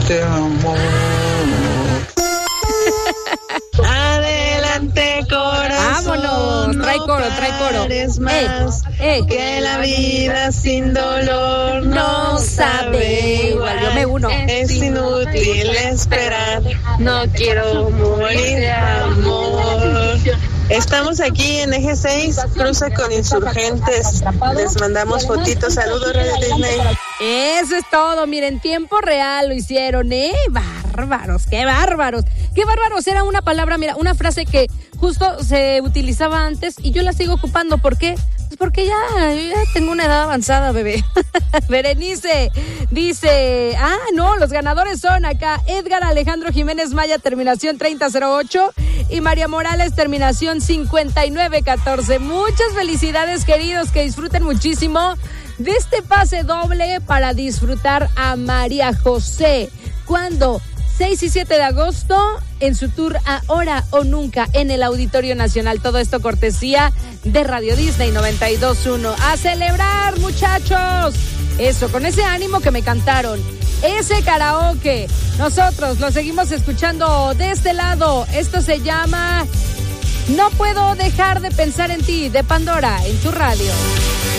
este amor. Adelante, corazón. Vámonos, trae coro. Es más que la vida sin dolor no sabe igual. Yo me uno. Es inútil esperar. No quiero morir de amor. Estamos aquí en Eje 6, cruce con Insurgentes. Les mandamos fotitos. Saludos, Radio Disney. Eso es todo. Miren, en tiempo real lo hicieron, bárbaros, qué bárbaros. Qué bárbaros, era una palabra, mira, una frase que justo se utilizaba antes y yo la sigo ocupando. ¿Por qué? Pues porque yo ya tengo una edad avanzada, bebé. Berenice dice, los ganadores son acá Edgar Alejandro Jiménez Maya, terminación 3008, y María Morales, terminación 5914. Muchas felicidades, queridos, que disfruten muchísimo de este pase doble para disfrutar a María José. ¿Cuándo? 6 y 7 de agosto en su tour Ahora o Nunca en el Auditorio Nacional. Todo esto cortesía de Radio Disney 92.1. ¡A celebrar, muchachos! Eso, con ese ánimo que me cantaron. Ese karaoke. Nosotros lo seguimos escuchando de este lado. Esto se llama No puedo dejar de pensar en ti, de Pandora, en tu radio.